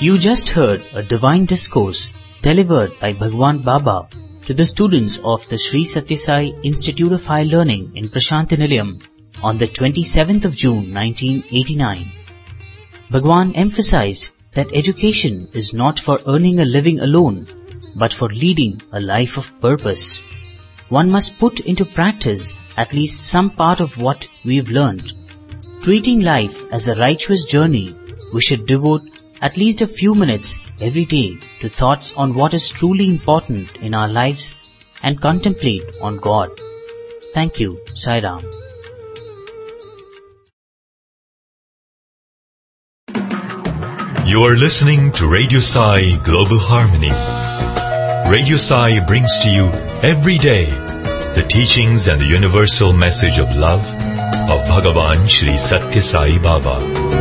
You just heard a divine discourse delivered by Bhagwan Baba to the students of the Sri Satya Sai Institute of High Learning in Prashantinilayam on the 27th of June 1989. Bhagwan emphasized that education is not for earning a living alone, but for leading a life of purpose. One must put into practice at least some part of what we've learned. Treating life as a righteous journey, we should devote at least a few minutes every day to thoughts on what is truly important in our lives and contemplate on God. Thank you, Sai Ram. You are listening to Radio Sai Global Harmony. Radio Sai brings to you every day the teachings and the universal message of love of Bhagavan Sri Satya Sai Baba.